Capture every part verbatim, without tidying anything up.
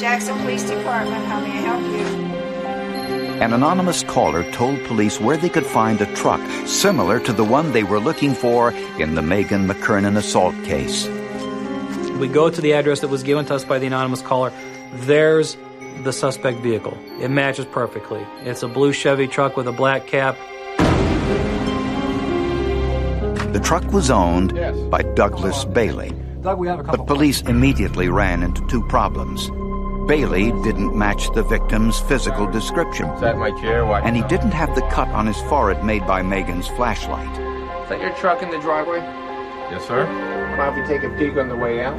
Jackson Police Department. How may I help you? An anonymous caller told police where they could find a truck similar to the one they were looking for in the Megan McKernan assault case. We go to the address that was given to us by the anonymous caller. There's the suspect vehicle. It matches perfectly. It's a blue Chevy truck with a black cap. The truck was owned yes. by Douglas Bailey, Doug, we have a couple but police immediately ran into two problems. Bailey didn't match the victim's physical description. Is that my chair? Why? And he didn't have the cut on his forehead made by Megan's flashlight. Is that your truck in the driveway? Yes, sir. How about if you take a peek on the way out?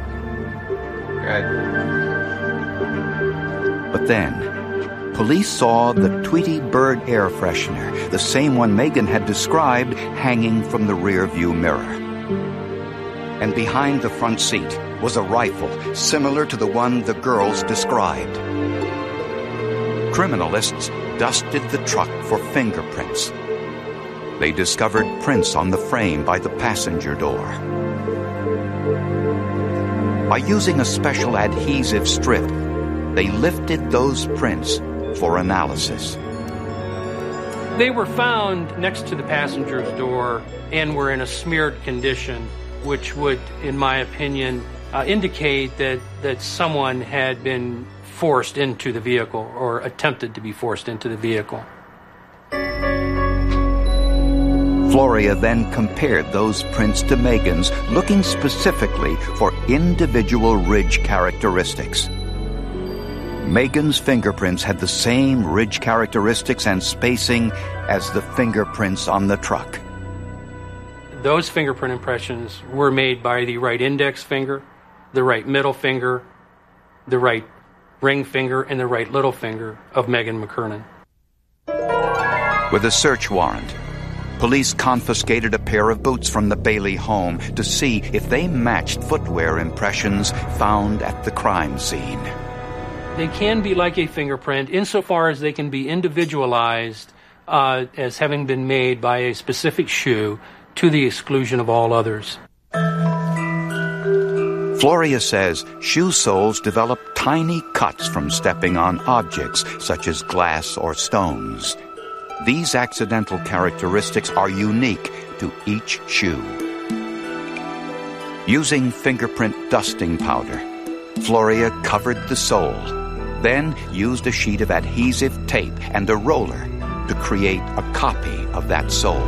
Good. But then, police saw the Tweety Bird air freshener, the same one Megan had described, hanging from the rear view mirror. And behind the front seat was a rifle similar to the one the girls described. Criminalists dusted the truck for fingerprints. They discovered prints on the frame by the passenger door. By using a special adhesive strip, they lifted those prints for analysis. They were found next to the passenger's door and were in a smeared condition, which would, in my opinion, uh, indicate that, that someone had been forced into the vehicle or attempted to be forced into the vehicle. Floria then compared those prints to Megan's, looking specifically for individual ridge characteristics. Megan's fingerprints had the same ridge characteristics and spacing as the fingerprints on the truck. Those fingerprint impressions were made by the right index finger, the right middle finger, the right ring finger, and the right little finger of Megan McKernan. With a search warrant, police confiscated a pair of boots from the Bailey home to see if they matched footwear impressions found at the crime scene. They can be like a fingerprint insofar as they can be individualized uh, as having been made by a specific shoe to the exclusion of all others. Floria says shoe soles develop tiny cuts from stepping on objects such as glass or stones. These accidental characteristics are unique to each shoe. Using fingerprint dusting powder, Floria covered the sole, then used a sheet of adhesive tape and a roller to create a copy of that sole.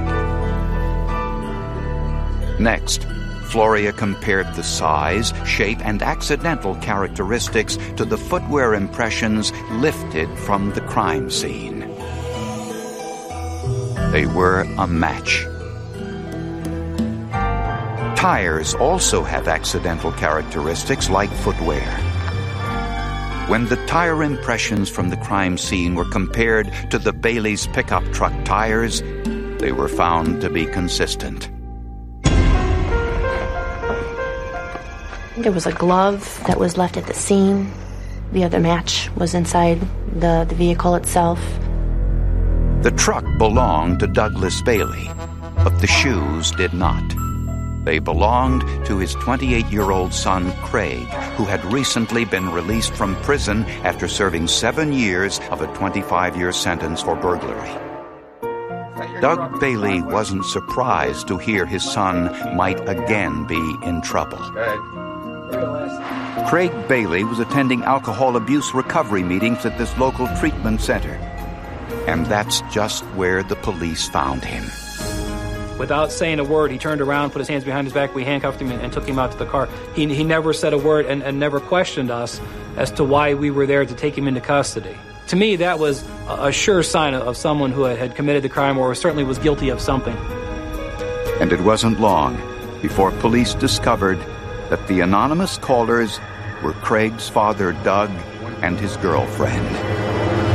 Next, Floria compared the size, shape, and accidental characteristics to the footwear impressions lifted from the crime scene. They were a match. Tires also have accidental characteristics like footwear. When the tire impressions from the crime scene were compared to the Bailey's pickup truck tires, they were found to be consistent. There was a glove that was left at the scene. The other match was inside the, the vehicle itself. The truck belonged to Douglas Bailey, but the shoes did not. They belonged to his twenty-eight-year-old son, Craig, who had recently been released from prison after serving seven years of a twenty-five-year sentence for burglary. Doug Bailey wasn't surprised to hear his son might again be in trouble. Craig Bailey was attending alcohol abuse recovery meetings at this local treatment center. And that's just where the police found him. Without saying a word, he turned around, put his hands behind his back, we handcuffed him and, and took him out to the car. He, he never said a word and, and never questioned us as to why we were there to take him into custody. To me, that was a, a sure sign of, of someone who had, had committed the crime or certainly was guilty of something. And it wasn't long before police discovered that the anonymous callers were Craig's father, Doug, and his girlfriend.